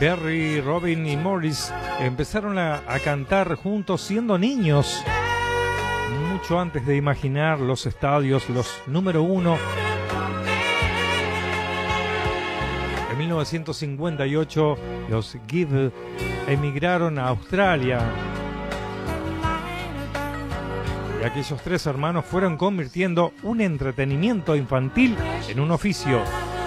Berry, Robin y Morris empezaron a cantar juntos siendo niños, mucho antes de imaginar los estadios, los número uno. En 1958 los Give emigraron a Australia y aquellos tres hermanos fueron convirtiendo un entretenimiento infantil en un oficio.